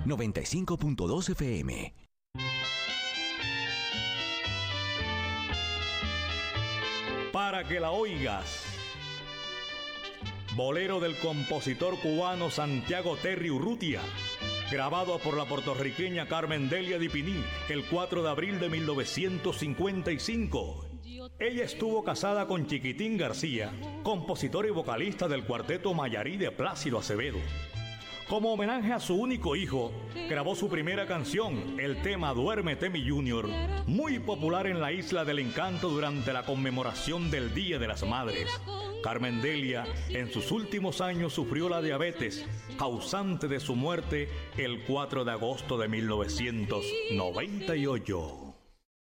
95.2 FM. Para que la oigas. Bolero del compositor cubano Santiago Terry Urrutia, grabado por la puertorriqueña Carmen Delia Dipiní el 4 de abril de 1955. Ella estuvo casada con Chiquitín García, compositor y vocalista del cuarteto Mayarí de Plácido Acevedo. Como homenaje a su único hijo, grabó su primera canción, el tema Duérmete mi Junior, muy popular en la Isla del Encanto durante la conmemoración del Día de las Madres. Carmen Delia en sus últimos años sufrió la diabetes, causante de su muerte el 4 de agosto de 1998.